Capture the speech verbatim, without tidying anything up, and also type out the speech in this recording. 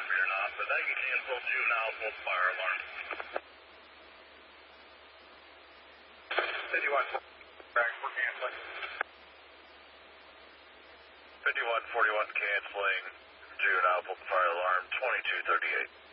me or not, but they can cancel juvenile full fire alarm. fifty-one, back for canceling. fifty-one forty-one canceling juvenile full fire alarm twenty-two thirty-eight.